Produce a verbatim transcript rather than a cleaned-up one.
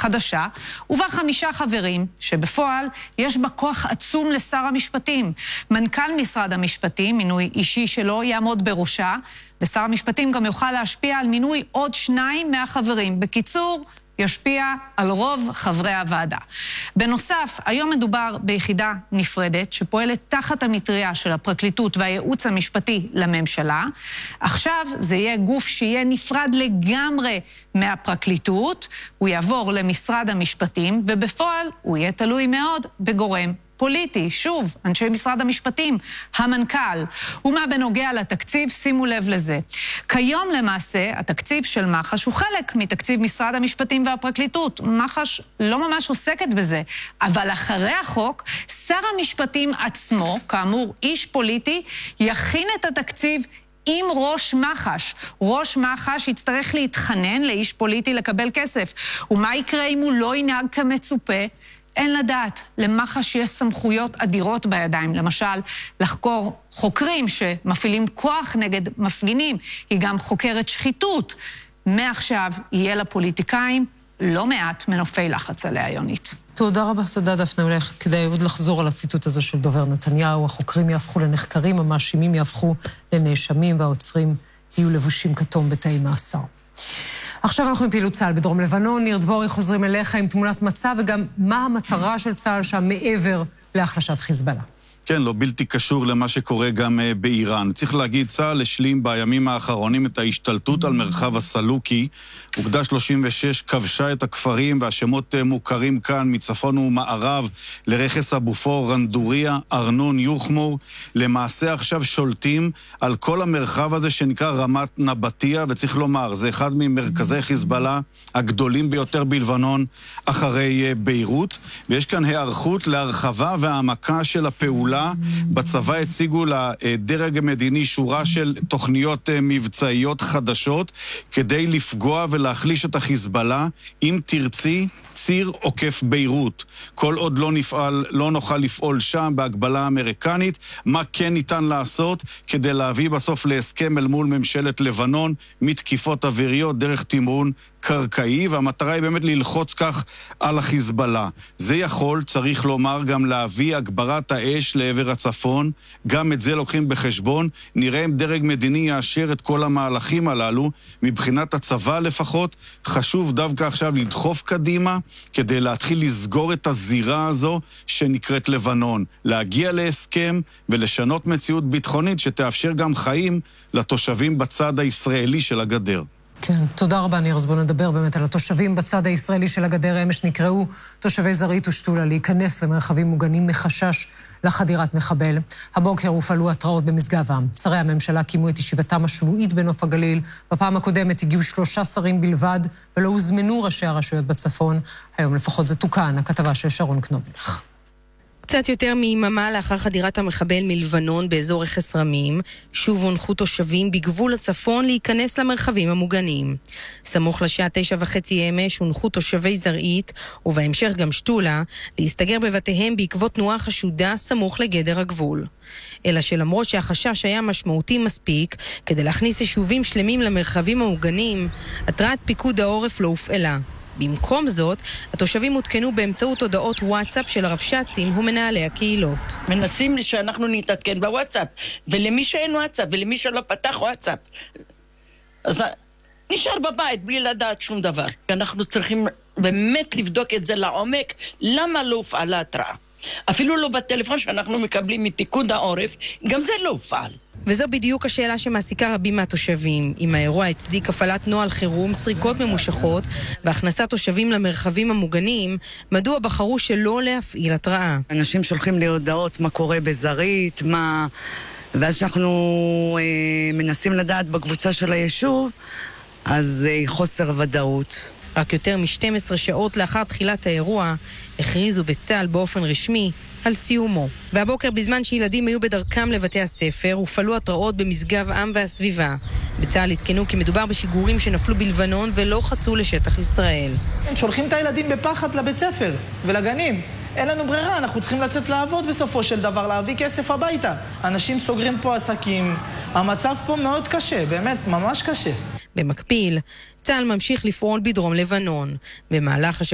חדשה, ובה חמישה חברים, שבפועל יש בה כוח עצום לשר המשפטים. מנכ"ל משרד המשפטים, מינוי אישי שלו, יעמוד בראשה, ושר המשפטים גם יוכל להשפיע על מינוי עוד שניים מהחברים. בקיצור, ישפיע על רוב חברי הוועדה. בנוסף, היום מדובר ביחידה נפרדת שפועלת תחת המטריה של הפרקליטות והייעוץ המשפטי לממשלה. עכשיו זה יהיה גוף שיהיה נפרד לגמרי מהפרקליטות, הוא יעבור למשרד המשפטים, ובפועל הוא יהיה תלוי מאוד בגורם פוליטי. שוב, אנשי משרד המשפטים, המנכ"ל. ומה בנוגע לתקציב, שימו לב לזה. כיום למעשה, התקציב של מח"ש הוא חלק מתקציב משרד המשפטים והפרקליטות. מח"ש לא ממש עוסקת בזה, אבל אחרי החוק, שר המשפטים עצמו, כאמור איש פוליטי, יכין את התקציב עם ראש מח"ש. ראש מח"ש יצטרך להתחנן לאיש פוליטי לקבל כסף. ומה יקרה אם הוא לא ינהג כמצופה? אין לדעת, למח"ש יש סמכויות אדירות בידיים, למשל לחקור חוקרים שמפעילים כוח נגד מפגינים, היא גם חוקרת שחיתות. מעכשיו יהיה לפוליטיקאים לא מעט מנופי לחץ עליה, יונית. תודה רבה, תודה דפנה. אולי כדאי עוד לחזור על הציטוט הזה של דובר נתניהו, החוקרים יהפכו לנחקרים, המאשימים יהפכו לנאשמים, והעוצרים יהיו לבושים כתום בתאי מאסר. עכשיו אנחנו עם פעילות צה"ל בדרום לבנון. ניר דבורי, חוזרים אליך עם תמונת מצב, וגם מה המטרה של צה"ל שם מעבר להחלשת חיזבאללה. כן, לא בלתי קשור למה שקורה גם באיראן. צריך להגיד, צה"ל השלים בימים האחרונים את ההשתלטות על מרחב הסלוקי. אוגדה שלושים ושש כבשה את הכפרים, והשמות מוכרים כאן מצפון ומערב לרכס אבופור, רנדוריה, ארנון, יוחמור. למעשה עכשיו שולטים על כל המרחב הזה שנקרא רמת נבטיה, וצריך לומר, זה אחד ממרכזי חיזבאללה הגדולים ביותר בלבנון אחרי ביירות, ויש כאן הערכות להרחבה והעמקה של הפעולה. בצבא הציגו לדרג המדיני שורה של תוכניות מבצעיות חדשות כדי לפגוע ולהחליש את החיזבאללה. אם תרצי, ציר עוקף ביירות. כל עוד לא נפעל, לא נוכל לפעול שם בהגבלה אמריקנית, מה כן ניתן לעשות כדי להביא בסוף להסכם אל מול ממשלת לבנון, מתקיפות אוויריות דרך תמרון קרקעי, והמטרה היא באמת ללחוץ כך על החיזבאללה. זה יכול, צריך לומר, גם להביא הגברת האש לעבר הצפון. גם את זה לוקחים בחשבון. נראה אם דרג מדיני יאשר את כל המהלכים הללו. מבחינת הצבא לפחות, חשוב דווקא עכשיו לדחוף קדימה, כדי להתחיל לסגור את הזירה הזו שנקראת לבנון. להגיע להסכם ולשנות מציאות ביטחונית שתאפשר גם חיים לתושבים בצד הישראלי של הגדר. כן, תודה רבה ניר. אז בואו נדבר באמת על התושבים בצד הישראלי של הגדר. אמש נקראו תושבי זרעית ושתולה להיכנס למרחבים מוגנים מחשש לחדירת מחבל. הבוקר הופעלו התראות במשגב עם. שרי הממשלה קיימו את ישיבתם השבועית בנוף הגליל. בפעם הקודמת הגיעו שלושה שרים בלבד ולא הוזמנו ראשי הרשויות בצפון. היום לפחות זה תוקן. הכתבה של שרון קנובליך. קצת יותר מיממה לאחר חדירת המחבל מלבנון באזור רכס רמים, שוב הונחו תושבים בגבול הצפון להיכנס למרחבים המוגנים. סמוך לשעה תשע וחצי אמש הונחו תושבי זרעית, ובהמשך גם שתולה, להסתגר בבתיהם בעקבות תנועה חשודה סמוך לגדר הגבול. אלא שלמרות שהחשש היה משמעותי מספיק כדי להכניס יישובים שלמים למרחבים המוגנים, התרעת פיקוד העורף לא הופעלה. במקום זאת, התושבים הותקנו באמצעות הודעות וואטסאפ של הרבש"צים ומנהלי הקהילות. מנסים שאנחנו נתעדכן בוואטסאפ, ולמי שאין וואטסאפ, ולמי שלא פתח וואטסאפ, אז נשאר בבית בלי לדעת שום דבר. אנחנו צריכים באמת לבדוק את זה לעומק, למה לא הופעלה התראה. אפילו לא בטלפון שאנחנו מקבלים מפיקוד העורף, גם זה לא הופעל. וזו בדיוק השאלה שמעסיקה רבים מהתושבים. אם האירוע הצדיק הפעלת נוהל חירום, סריקות ממושכות והכנסת תושבים למרחבים המוגנים, מדוע בחרו שלא להפעיל התראה? אנשים שולחים לי הודעות מה קורה בזרעית, מה... ואז שאנחנו אה, מנסים לדעת בקבוצה של היישוב, אז אה, חוסר ודאות. רק יותר מ-שתים עשרה שעות לאחר תחילת האירוע, הכריזו בצה"ל באופן רשמי על סיומו. והבוקר בזמן שילדים היו בדרכם לבתי הספר, הופעלו התראות במשגב עם והסביבה. בצה"ל התקנו כי מדובר בשיגורים שנפלו בלבנון ולא חצו לשטח ישראל. שולחים את הילדים בפחד לבית ספר ולגנים. אין לנו ברירה, אנחנו צריכים לצאת לעבוד בסופו של דבר, להביא כסף הביתה. אנשים סוגרים פה עסקים, המצב פה מאוד קשה, באמת, ממש קשה. במקביל, צה"ל ממשיך לפעול בדרום לבנון. במהלך השבוע